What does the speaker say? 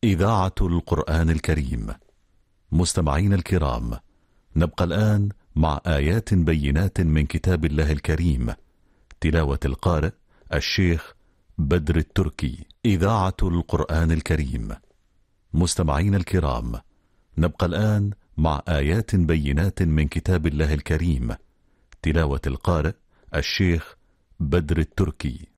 إذاعة القرآن الكريم. مستمعين الكرام، نبقى الآن مع آيات بينات من كتاب الله الكريم، تلاوة القارئ الشيخ بدر التركي. إذاعة القرآن الكريم. مستمعين الكرام، نبقى الآن مع آيات بينات من كتاب الله الكريم، تلاوة القارئ الشيخ بدر التركي.